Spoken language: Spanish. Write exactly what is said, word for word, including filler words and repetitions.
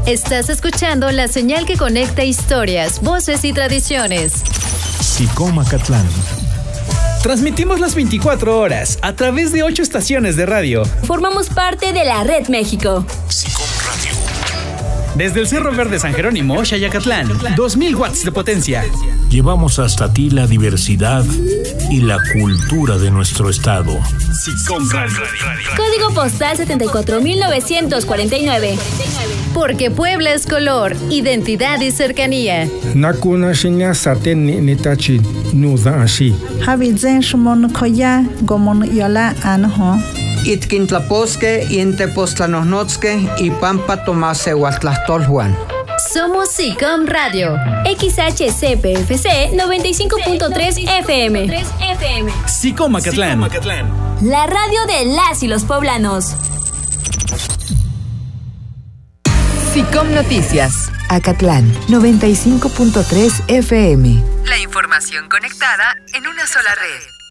Estás escuchando la señal que conecta historias, voces y tradiciones. SICOM Acatlán. Transmitimos las veinticuatro horas a través de ocho estaciones de radio. Formamos parte de la Red México. SICOM Radio. Desde el Cerro Verde San Jerónimo, Xayacatlán, dos mil watts de potencia. Llevamos hasta ti la diversidad y la cultura de nuestro estado. SICOM Radio. Código postal setenta y cuatro mil novecientos cuarenta y nueve. Porque Puebla es color, identidad y cercanía. Nakuna shinya saten nitachi nuza ashi. Habizen shumon koya gomon yola anho. Itkintlaposque, Intepostlanosnotzque y Pampa Tomase Huatlastolhuan. Somos SICOM Radio. X H C P F C noventa y cinco punto tres F M. SICOM Acatlán. La radio de las y los poblanos. SICOM Noticias, Acatlán, noventa y cinco punto tres F M. La información conectada en una sola red.